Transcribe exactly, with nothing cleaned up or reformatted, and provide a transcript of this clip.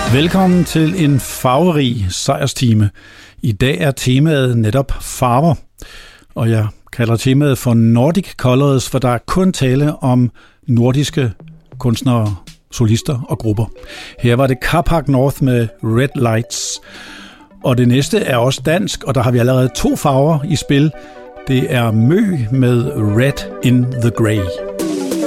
Velkommen til en farverig sejrstime. I dag er temaet netop farver, og jeg kalder temaet for Nordic Colors, for der er kun tale om nordiske kunstnere, solister og grupper. Her var det Carpark North med Red Lights, og det næste er også dansk, og der har vi allerede to farver i spil. Det er Mø med Red in the Grey.